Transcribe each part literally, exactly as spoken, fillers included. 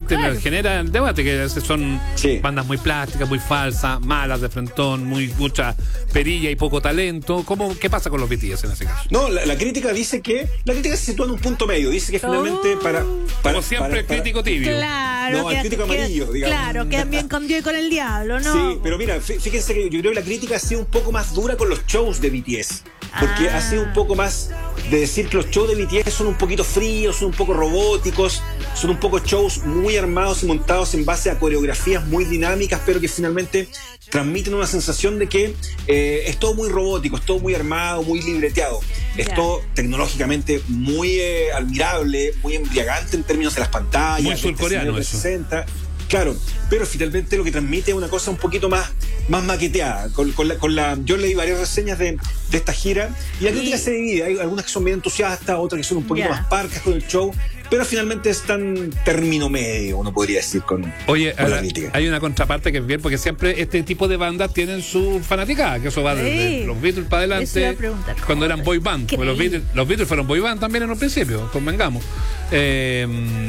gente claro. genera el debate, que a veces son Sí. bandas muy plásticas, muy falsas, malas de frentón, muy mucha perilla y poco talento. ¿Cómo, ¿Qué pasa con los B T S en ese caso? No, la, la crítica dice que la crítica se sitúa en un punto medio. Dice que finalmente Oh. para, para Como siempre, para- el para- crítico tibio. Claro, No, el que- crítico que- amarillo, digamos. Claro, que bien con Dios y con el diablo, ¿no? Sí, pero mira, fí- fíjense que yo creo que la crítica ha sido un poco más dura con los shows de B T S. Porque Ah. ha sido un poco más de decir que los shows de B T S son un poquito fríos, son un poco robóticos, son un poco shows muy armados y montados en base a coreografías muy dinámicas, pero que finalmente transmiten una sensación de que eh, es todo muy robótico, es todo muy armado, muy libreteado. Es Ya. todo tecnológicamente muy eh, admirable, muy embriagante en términos de las pantallas. Muy de este surcoreano escenario eso. trescientos sesenta. Claro, pero finalmente lo que transmite es una cosa un poquito más, más maqueteada. Con, con la, con la, yo leí varias reseñas de, de esta gira y la crítica Y- se divide. Hay algunas que son bien entusiastas, otras que son un poquito Ya. más parcas con el show, pero finalmente es tan término medio, uno podría decir, con, Oye, con la ahora, crítica. hay una contraparte que es bien, porque siempre este tipo de bandas tienen su fanaticada, que eso va desde Sí. los Beatles para Eso iba adelante, a preguntar. cuando eran boy band. Porque los, Increíble. Beatles, los Beatles fueron boy band también en un principio, convengamos. Eh,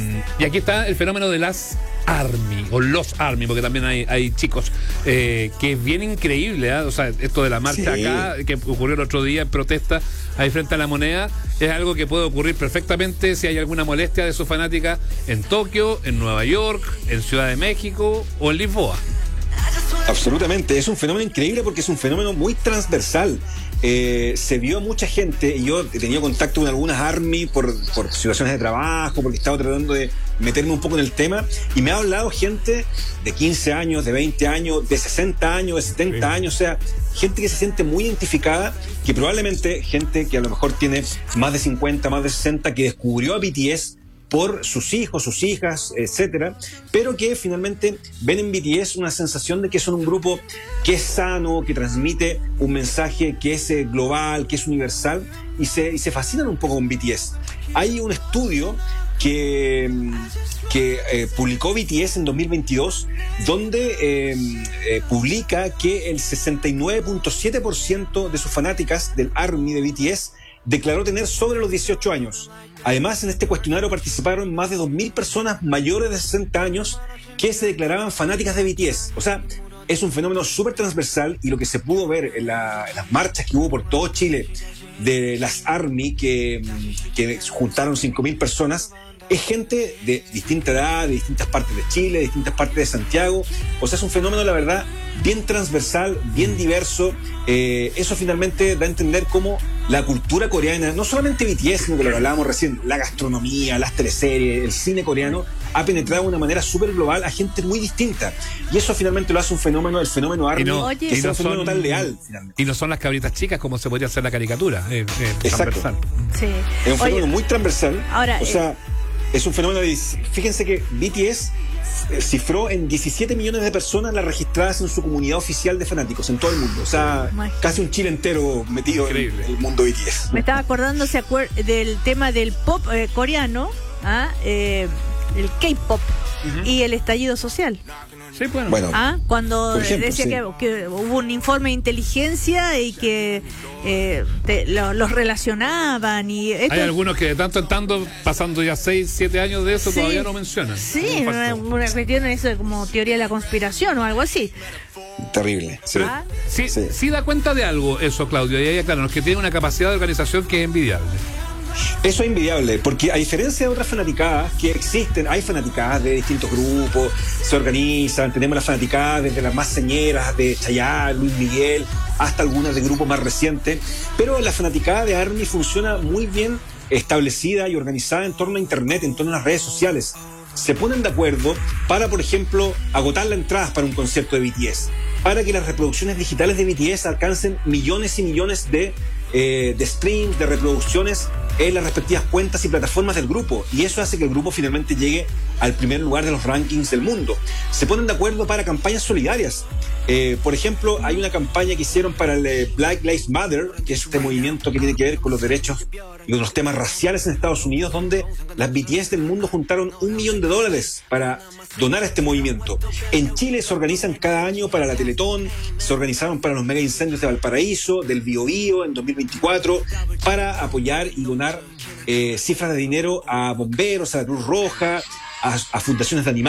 y aquí está el fenómeno de las Army, o los Army, porque también hay, hay chicos, eh, que es bien increíble, ¿eh? O sea, esto de la marcha Sí. acá, que ocurrió el otro día en protesta ahí frente a la Moneda, es algo que puede ocurrir perfectamente si hay alguna molestia de sus fanáticas en Tokio, en Nueva York, en Ciudad de México o en Lisboa. Absolutamente, es un fenómeno increíble porque es un fenómeno muy transversal. Eh, se vio mucha gente, y yo he tenido contacto con algunas Army por, por situaciones de trabajo, porque estaba tratando de meterme un poco en el tema, y me ha hablado gente de quince años, de veinte años, de sesenta años, de setenta Sí. años, o sea, gente que se siente muy identificada, que probablemente gente que a lo mejor tiene más de cincuenta, más de sesenta, que descubrió a B T S por sus hijos, sus hijas, etcétera, pero que finalmente ven en B T S una sensación de que son un grupo que es sano, que transmite un mensaje que es eh, global, que es universal, y se, y se fascinan un poco con B T S. Hay un estudio que, mm, que eh, publicó B T S en dos mil veintidós, donde eh, eh, publica que el sesenta y nueve punto siete por ciento de sus fanáticas del ARMY de B T S declaró tener sobre los dieciocho años. Además, en este cuestionario participaron más de dos mil personas mayores de sesenta años que se declaraban fanáticas de B T S. O sea, es un fenómeno súper transversal, y lo que se pudo ver en, la, en las marchas que hubo por todo Chile de las ARMY, que, que juntaron cinco mil personas, es gente de distinta edad, de distintas partes de Chile, de distintas partes de Santiago. O sea, es un fenómeno, la verdad, bien transversal, bien diverso. Eh, eso finalmente da a entender cómo la cultura coreana, no solamente B T S, sino que lo que hablábamos recién, la gastronomía, las teleseries, el cine coreano, ha penetrado de una manera súper global a gente muy distinta. Y eso finalmente lo hace un fenómeno, el fenómeno ARMY, Y no, Oye, que y es no un fenómeno son, tan leal, finalmente. y no son las cabritas chicas como se podría hacer la caricatura. eh, eh, Exacto. transversal. Sí. Es un Oye, fenómeno muy transversal. ahora, o sea, eh, es un fenómeno de... Fíjense que B T S eh, cifró en diecisiete millones de personas las registradas en su comunidad oficial de fanáticos en todo el mundo. O sea, Imagínate. casi un Chile entero metido Increíble. en el mundo B T S. me estaba acordando se acuer- del tema del pop eh, coreano, ¿ah? Eh, el K-pop y el estallido social. Sí, bueno. Bueno, ¿Ah? Cuando Por ejemplo, decía sí. que, que hubo un informe de inteligencia y que eh, te- lo- los relacionaban y esto, Hay algunos que de tanto en tanto, pasando ya seis, siete años de eso, Sí. todavía no mencionan. sí, Como una, factor. una cuestión de eso como teoría de la conspiración o algo así. terrible. Sí. ¿Ah? Sí, sí. Sí. da cuenta de algo eso, Claudio. Y ahí, claro, los que tienen una capacidad de organización que es envidiable. Eso es invidiable, porque a diferencia de otras fanaticadas que existen, hay fanaticadas de distintos grupos, se organizan, tenemos las fanaticadas desde las más señeras de Chayanne, Luis Miguel, hasta algunas de grupos más recientes, pero la fanaticada de ARMY funciona muy bien establecida y organizada en torno a Internet, en torno a las redes sociales. Se ponen de acuerdo para, por ejemplo, agotar las entradas para un concierto de B T S, para que las reproducciones digitales de B T S alcancen millones y millones de, eh, de streams, de reproducciones en las respectivas cuentas y plataformas del grupo, y eso hace que el grupo finalmente llegue al primer lugar de los rankings del mundo. Se ponen de acuerdo para campañas solidarias. Eh, por ejemplo, hay una campaña que hicieron para el eh, Black Lives Matter, que es este movimiento que tiene que ver con los derechos y con los temas raciales en Estados Unidos, donde las B T S del mundo juntaron un millón de dólares para donar a este movimiento. En Chile se organizan cada año para la Teletón, se organizaron para los mega incendios de Valparaíso, del Biobío en dos mil veinticuatro, para apoyar y donar eh, cifras de dinero a bomberos, a la Cruz Roja, a, a fundaciones de animales.